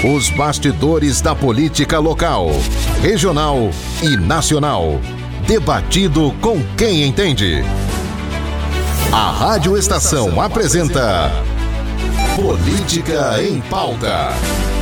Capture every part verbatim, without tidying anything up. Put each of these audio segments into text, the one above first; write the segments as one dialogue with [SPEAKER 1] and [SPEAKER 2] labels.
[SPEAKER 1] Os bastidores da política local, regional e nacional. Debatido com quem entende. A Rádio Estação apresenta Política em Pauta.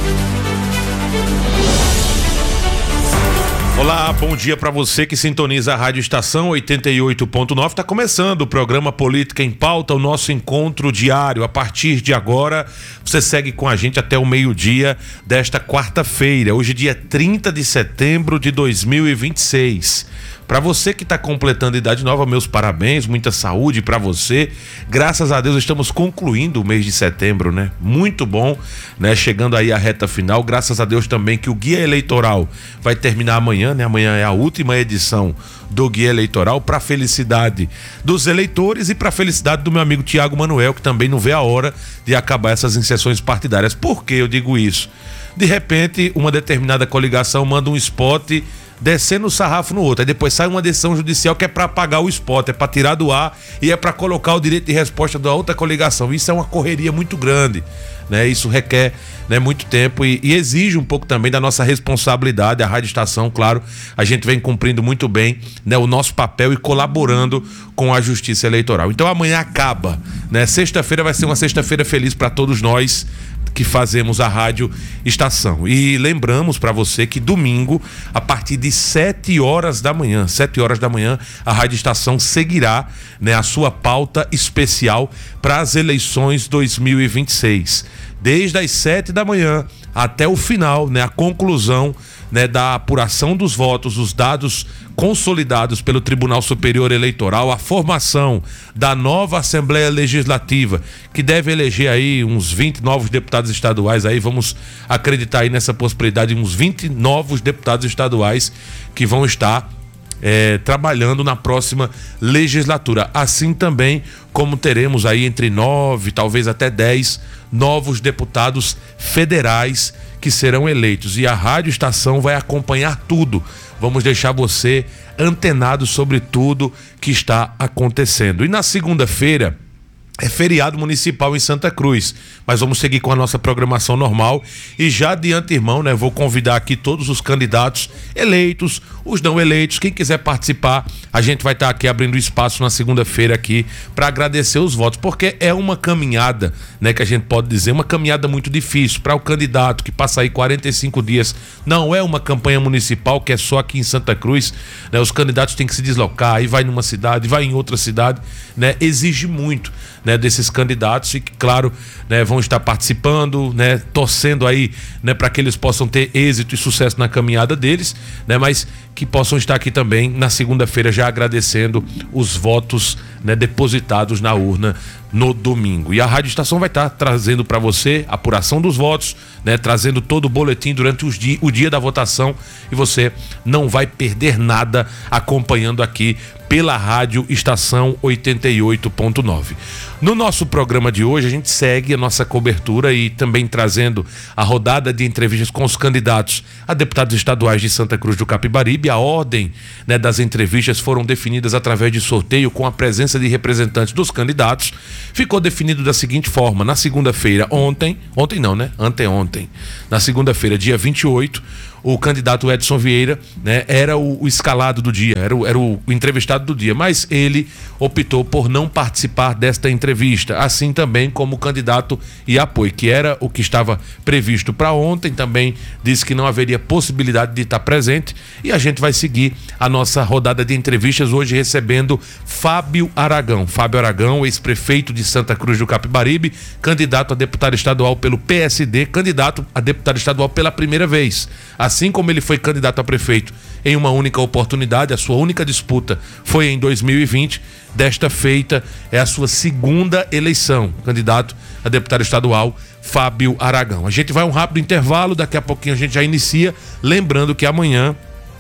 [SPEAKER 2] Olá, bom dia para você que sintoniza a Rádio Estação oitenta e oito ponto nove. Está começando o programa Política em Pauta, o nosso encontro diário. A partir de agora, você segue com a gente até o meio-dia desta quarta-feira. Hoje, dia trinta de setembro de dois mil e vinte e seis. Para você que está completando idade nova, meus parabéns, muita saúde para você. Graças a Deus estamos concluindo o mês de setembro, né? Muito bom, né? Chegando aí à reta final. Graças a Deus também que o Guia Eleitoral vai terminar amanhã, né? Amanhã é a última edição do Guia Eleitoral, para a felicidade dos eleitores e para a felicidade do meu amigo Tiago Manuel, que também não vê a hora de acabar essas inserções partidárias. Por que eu digo isso? De repente, uma determinada coligação manda um spot descendo o sarrafo no outro, aí depois sai uma decisão judicial que é para apagar o spot, é para tirar do ar e é para colocar o direito de resposta da outra coligação. Isso é uma correria muito grande, né? Isso requer, né, muito tempo e, e exige um pouco também da nossa responsabilidade. A Rádio Estação, claro, a gente vem cumprindo muito bem, né, o nosso papel e colaborando com a Justiça Eleitoral. Então amanhã acaba, né? Sexta-feira vai ser uma sexta-feira feliz para todos nós que fazemos a Rádio Estação. E lembramos para você que domingo, a partir de sete horas da manhã, sete horas da manhã, a Rádio Estação seguirá, né, a sua pauta especial para as eleições dois mil e vinte e seis. Desde as sete da manhã até o final, né, a conclusão, né, da apuração dos votos, os dados consolidados pelo Tribunal Superior Eleitoral, a formação da nova Assembleia Legislativa, que deve eleger aí uns vinte novos deputados estaduais. Aí vamos acreditar aí nessa possibilidade, uns vinte novos deputados estaduais que vão estar É, trabalhando na próxima legislatura. Assim também como teremos aí entre nove, talvez até dez novos deputados federais que serão eleitos. E a Rádio Estação vai acompanhar tudo. Vamos deixar você antenado sobre tudo que está acontecendo. E na segunda-feira é feriado municipal em Santa Cruz, mas vamos seguir com a nossa programação normal e já de antemão, né, vou convidar aqui todos os candidatos eleitos, os não eleitos, quem quiser participar, a gente vai estar aqui abrindo espaço na segunda-feira aqui para agradecer os votos, porque é uma caminhada, né, que a gente pode dizer, uma caminhada muito difícil para o candidato que passa aí quarenta e cinco dias, não é uma campanha municipal que é só aqui em Santa Cruz, né, os candidatos têm que se deslocar, aí vai numa cidade, vai em outra cidade, né, exige muito, né, desses candidatos e que, claro, né, vão estar participando, né, torcendo aí, né, para que eles possam ter êxito e sucesso na caminhada deles, né, mas que possam estar aqui também na segunda-feira já agradecendo os votos, né, depositados na urna no domingo. E a Rádio Estação vai estar trazendo para você a apuração dos votos, né, trazendo todo o boletim durante os di- o dia da votação, e você não vai perder nada acompanhando aqui pela Rádio Estação oitenta e oito ponto nove. No nosso programa de hoje, a gente segue a nossa cobertura e também trazendo a rodada de entrevistas com os candidatos a deputados estaduais de Santa Cruz do Capibaribe. A ordem, né, das entrevistas foram definidas através de sorteio com a presença de representantes dos candidatos. Ficou definido da seguinte forma: na segunda-feira, ontem, ontem não, né? Anteontem, na segunda-feira, dia vinte e oito, o candidato Edson Vieira, né, era o, o escalado do dia, era, o, era o entrevistado do dia, mas ele optou por não participar desta entrevista, assim também como o candidato e apoio, que era o que estava previsto para ontem, também disse que não haveria possibilidade de estar presente, e a gente vai seguir a nossa rodada de entrevistas hoje recebendo Fábio Aragão. Fábio Aragão, ex-prefeito de Santa Cruz do Capibaribe, candidato a deputado estadual pelo P S D, candidato a deputado estadual pela primeira vez. Assim como ele foi candidato a prefeito em uma única oportunidade, a sua única disputa foi em dois mil e vinte, desta feita é a sua segunda eleição, candidato a deputado estadual Fábio Aragão. A gente vai a um rápido intervalo, daqui a pouquinho a gente já inicia, lembrando que amanhã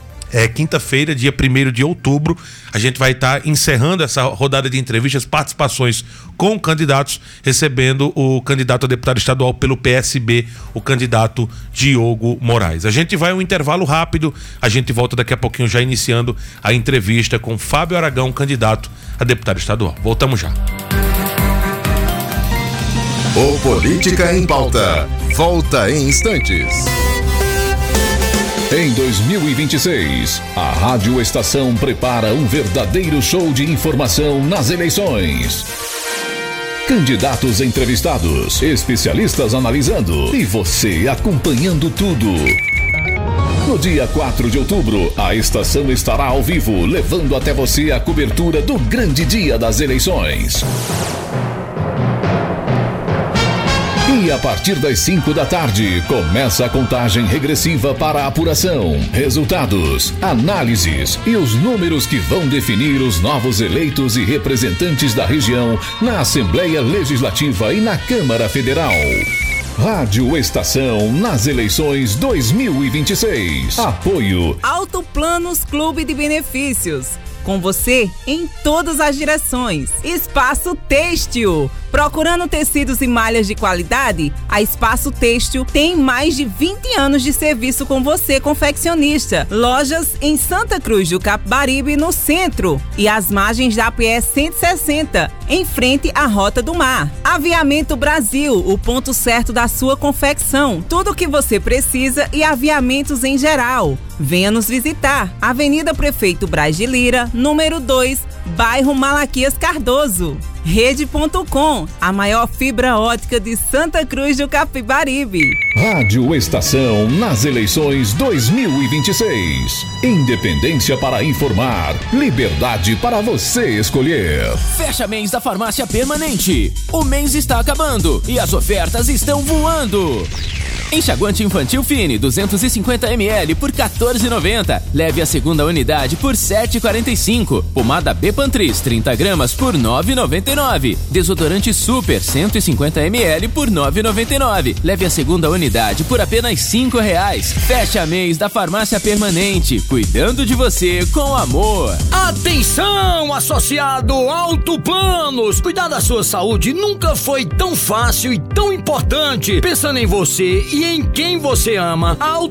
[SPEAKER 2] É quinta-feira, dia primeiro de outubro, a gente vai estar encerrando essa rodada de entrevistas, participações com candidatos, recebendo o candidato a deputado estadual pelo P S B, o candidato Diogo Moraes. A gente vai a um intervalo rápido, a gente volta daqui a pouquinho já iniciando a entrevista com Fábio Aragão, candidato a deputado estadual. Voltamos já.
[SPEAKER 1] O Política em Pauta volta em instantes.
[SPEAKER 3] Em dois mil e vinte e seis, a Rádio Estação prepara um verdadeiro show de informação nas eleições. Candidatos entrevistados, especialistas analisando e você acompanhando tudo. No dia quatro de outubro, a estação estará ao vivo, levando até você a cobertura do grande dia das eleições. E a partir das cinco da tarde, começa a contagem regressiva para a apuração, resultados, análises e os números que vão definir os novos eleitos e representantes da região na Assembleia Legislativa e na Câmara Federal. Rádio Estação nas eleições dois mil e vinte e seis. Apoio
[SPEAKER 4] Auto Planos Clube de Benefícios. Com você em todas as direções. Espaço Têxtil. Procurando tecidos e malhas de qualidade? A Espaço Têxtil tem mais de vinte anos de serviço com você, confeccionista. Lojas em Santa Cruz do Capibaribe, no centro. E às margens da P E cento e sessenta, em frente à Rota do Mar. Aviamento Brasil, o ponto certo da sua confecção. Tudo o que você precisa e aviamentos em geral. Venha nos visitar. Avenida Prefeito Braz de Lira, número dois, bairro Malaquias Cardoso. Rede ponto com, a maior fibra ótica de Santa Cruz do Capibaribe.
[SPEAKER 3] Rádio Estação nas eleições dois mil e vinte e seis. Independência para informar, liberdade para você escolher.
[SPEAKER 5] Fecha mês da Farmácia Permanente. O mês está acabando e as ofertas estão voando. Enxaguante infantil Fine duzentos e cinquenta mililitros por quatorze reais e noventa centavos. Leve a segunda unidade por sete reais e quarenta e cinco centavos. Pomada Bepantris trinta gramas por nove reais e noventa e nove centavos. Desodorante Super cento e cinquenta mililitros por nove reais e noventa e nove centavos. Leve a segunda unidade por apenas cinco reais. Fecha mês da Farmácia Permanente, cuidando de você com amor.
[SPEAKER 6] Atenção, associado Auto Planos. Cuidar da sua saúde nunca foi tão fácil e tão importante. Pensando em você e em quem você ama, a Auto